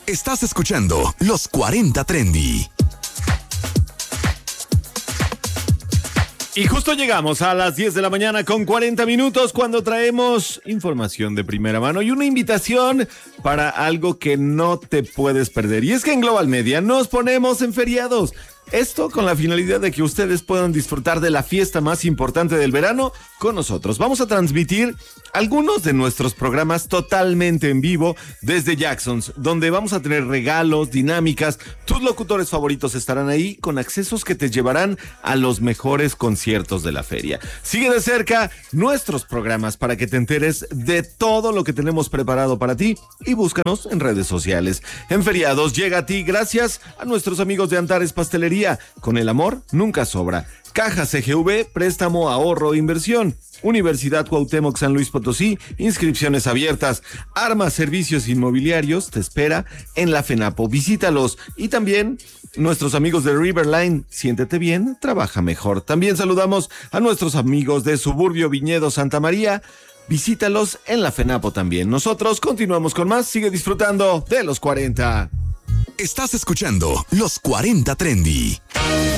Estás escuchando Los 40 Trendy. Y justo llegamos a las 10 de la mañana con 40 minutos cuando traemos información de primera mano y una invitación para algo que no te puedes perder. Y es que en Global Media nos ponemos en feriados. Esto con la finalidad de que ustedes puedan disfrutar de la fiesta más importante del verano con nosotros. Vamos a transmitir algunos de nuestros programas totalmente en vivo desde Jackson's, donde vamos a tener regalos, dinámicas. Tus locutores favoritos estarán ahí con accesos que te llevarán a los mejores conciertos de la feria. Sigue de cerca nuestros programas para que te enteres de todo lo que tenemos preparado para ti y búscanos en redes sociales. En feriados llega a ti gracias a nuestros amigos de Antares Pastelería. Con el amor nunca sobra. Caja CGV, préstamo, ahorro, inversión. Universidad Cuauhtémoc San Luis Potosí, inscripciones abiertas. Armas Servicios Inmobiliarios te espera en la FENAPO. Visítalos. Y también nuestros amigos de Riverline. Siéntete bien, trabaja mejor. También saludamos a nuestros amigos de Suburbio Viñedo Santa María. Visítalos en la FENAPO también. Nosotros continuamos con más. Sigue disfrutando de los 40. Estás escuchando Los 40 Trendy.